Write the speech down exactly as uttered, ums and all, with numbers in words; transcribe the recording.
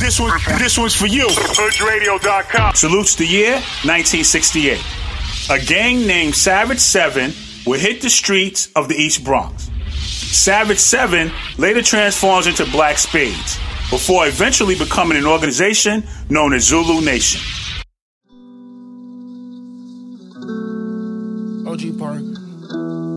This one, this one's for you. Hood Radio dot com. Salutes the year nineteen sixty-eight. A gang named Savage Seven would hit the streets of the East Bronx. Savage Seven later transforms into Black Spades, before eventually becoming an organization known as Zulu Nation. O G Park.